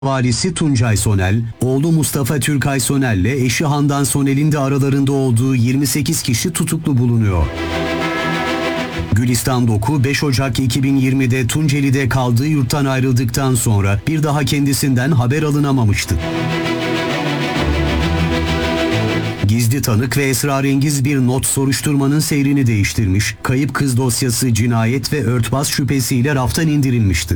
Valisi Tuncay Sonel, oğlu Mustafa Türkay Sonel ile eşi Handan Sonel'in de aralarında olduğu 28 kişi tutuklu bulunuyor. Gülistan Doku 5 Ocak 2020'de Tunceli'de kaldığı yurttan ayrıldıktan sonra bir daha kendisinden haber alınamamıştı. Gizli tanık ve esrarengiz bir not soruşturmanın seyrini değiştirmiş, kayıp kız dosyası cinayet ve örtbas şüphesiyle raftan indirilmişti.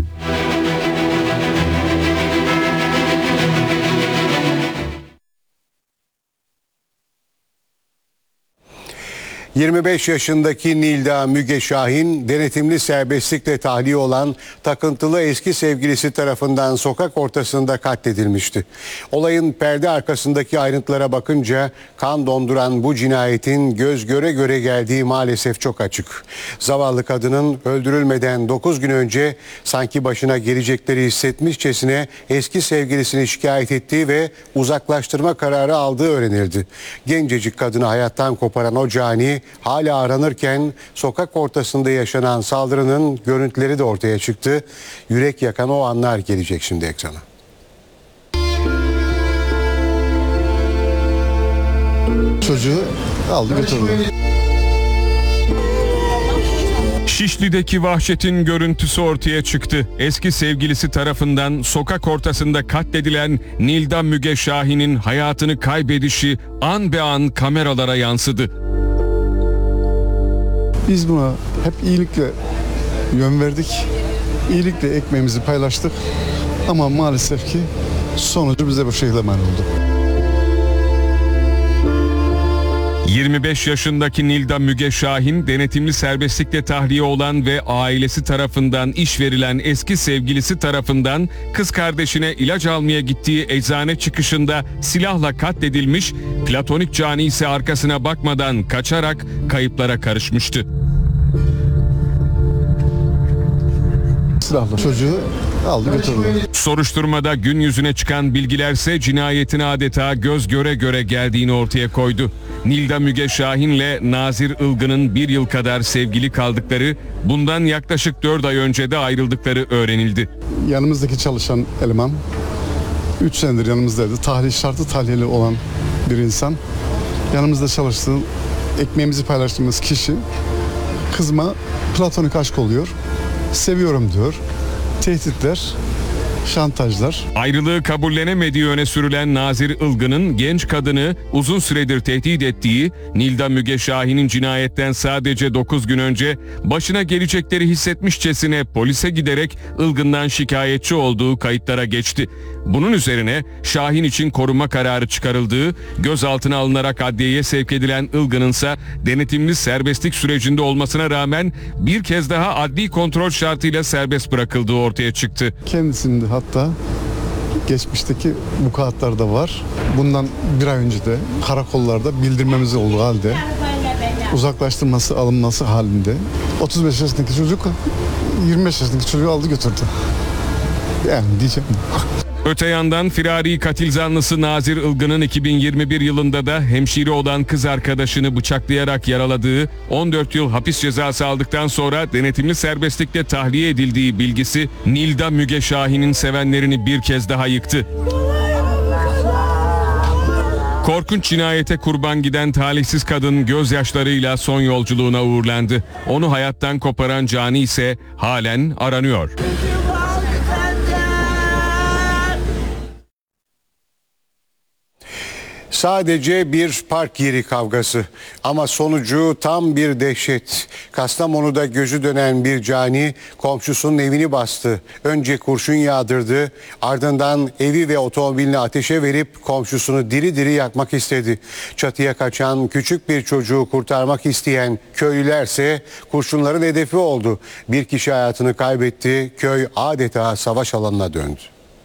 ...25 yaşındaki Nilda Müge Şahin, denetimli serbestlikle tahliye olan takıntılı eski sevgilisi tarafından sokak ortasında katledilmişti. Olayın perde arkasındaki ayrıntılara bakınca kan donduran bu cinayetin göz göre göre geldiği maalesef çok açık. Zavallı kadının öldürülmeden 9 gün önce sanki başına gelecekleri hissetmişçesine eski sevgilisini şikayet ettiği ve uzaklaştırma kararı aldığı öğrenildi. Gencecik kadını hayattan koparan o cani hala aranırken sokak ortasında yaşanan saldırının görüntüleri de ortaya çıktı. Yürek yakan o anlar gelecek şimdi ekrana. Çocuğu aldı götürdü. Şişli'deki vahşetin görüntüsü ortaya çıktı. Eski sevgilisi tarafından sokak ortasında katledilen Nilda Müge Şahin'in hayatını kaybedişi an be an kameralara yansıdı. Biz buna hep iyilikle yön verdik. İyilikle ekmeğimizi paylaştık. Ama maalesef ki sonucu bize bu şekilde mal oldu. 25 yaşındaki Nilda Müge Şahin, denetimli serbestlikle tahliye olan ve ailesi tarafından iş verilen eski sevgilisi tarafından kız kardeşine ilaç almaya gittiği eczane çıkışında silahla katledilmiş, platonik cani ise arkasına bakmadan kaçarak kayıplara karışmıştı. Silahla çocuğu aldı götürdü. Soruşturmada gün yüzüne çıkan bilgilerse cinayetin adeta göz göre göre geldiğini ortaya koydu. Nilda Müge Şahin'le Nazir Ilgın'ın bir yıl kadar sevgili kaldıkları, bundan yaklaşık 4 ay önce de ayrıldıkları öğrenildi. Yanımızdaki çalışan eleman 3 senedir yanımızdaydı. Tahliye şartı tahliyeli olan bir insan. Yanımızda çalıştığı, ekmeğimizi paylaştığımız kişi kızıma platonik aşk oluyor. Seviyorum diyor. Tehditler, şantajlar. Ayrılığı kabullenemediği öne sürülen Nazir Ilgın'ın genç kadını uzun süredir tehdit ettiği, Nilda Müge Şahin'in cinayetten sadece 9 gün önce başına gelecekleri hissetmişçesine polise giderek Ilgın'dan şikayetçi olduğu kayıtlara geçti. Bunun üzerine Şahin için koruma kararı çıkarıldığı, gözaltına alınarak adliyeye sevk edilen Ilgın'ın ise denetimli serbestlik sürecinde olmasına rağmen bir kez daha adli kontrol şartıyla serbest bırakıldığı ortaya çıktı. Kendisinin de hatta geçmişteki vukuatlar da var. Bundan bir ay önce de karakollarda bildirmemiz olduğu halde uzaklaştırması alınması halinde 35 yaşındaki çocuk 25 yaşındaki çocuğu aldı götürdü. Yani diyeceğim. Öte yandan firari katil zanlısı Nazir Ilgın'ın 2021 yılında da hemşire olan kız arkadaşını bıçaklayarak yaraladığı, 14 yıl hapis cezası aldıktan sonra denetimli serbestlikle tahliye edildiği bilgisi Nilda Müge Şahin'in sevenlerini bir kez daha yıktı. Korkunç cinayete kurban giden talihsiz kadın gözyaşlarıyla son yolculuğuna uğurlandı. Onu hayattan koparan cani ise halen aranıyor. Sadece bir park yeri kavgası ama sonucu tam bir dehşet. Kastamonu'da gözü dönen bir cani komşusunun evini bastı. Önce kurşun yağdırdı, ardından evi ve otomobilini ateşe verip komşusunu diri diri yakmak istedi. Çatıya kaçan küçük bir çocuğu kurtarmak isteyen köylülerse kurşunların hedefi oldu. Bir kişi hayatını kaybetti, köy adeta savaş alanına döndü.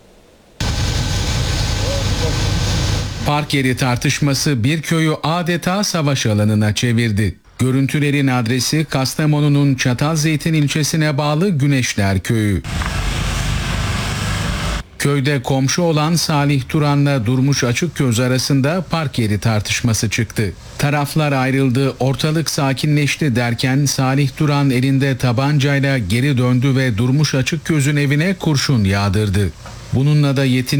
Park yeri tartışması bir köyü adeta savaş alanına çevirdi. Görüntülerin adresi Kastamonu'nun Çatalzeytin ilçesine bağlı Güneşler Köyü. Köyde komşu olan Salih Turan'la Durmuş Açıkgöz arasında park yeri tartışması çıktı. Taraflar ayrıldı, ortalık sakinleşti derken Salih Turan elinde tabancayla geri döndü ve Durmuş Açıkgöz'ün evine kurşun yağdırdı. Bununla da yetin